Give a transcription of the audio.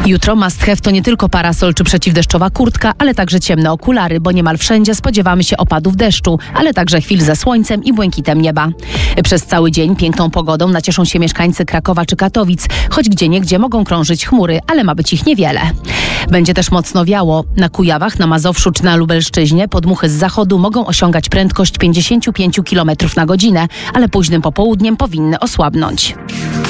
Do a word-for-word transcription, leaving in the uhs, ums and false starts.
Jutro must have to nie tylko parasol czy przeciwdeszczowa kurtka, ale także ciemne okulary, bo niemal wszędzie spodziewamy się opadów deszczu, ale także chwil ze słońcem i błękitem nieba. Przez cały dzień piękną pogodą nacieszą się mieszkańcy Krakowa czy Katowic, choć gdzieniegdzie mogą krążyć chmury, ale ma być ich niewiele. Będzie też mocno wiało. Na Kujawach, na Mazowszu czy na Lubelszczyźnie podmuchy z zachodu mogą osiągać prędkość pięćdziesiąt pięć kilometrów na godzinę, ale późnym popołudniem powinny osłabnąć.